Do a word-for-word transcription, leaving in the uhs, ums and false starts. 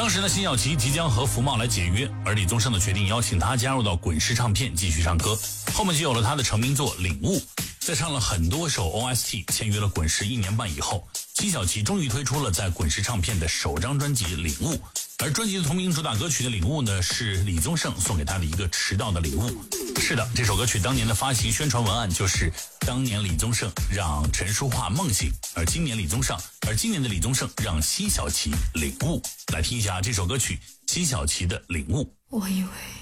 当时呢，辛晓琪即将和福茂来解约，而李宗盛呢决定邀请他加入到滚石唱片继续唱歌，后面就有了他的成名作《领悟》。在唱了很多首 O S T， 签约了滚石一年半以后，辛晓琪终于推出了在滚石唱片的首张专辑《领悟》，而专辑的同名主打歌曲的《领悟》呢，是李宗盛送给他的一个迟到的礼物。是的，这首歌曲当年的发行宣传文案就是当年李宗盛让陈淑桦梦醒，而今年李宗盛，而今年的李宗盛让辛晓琪领悟。来听一下这首歌曲辛晓琪的《领悟》。 我以为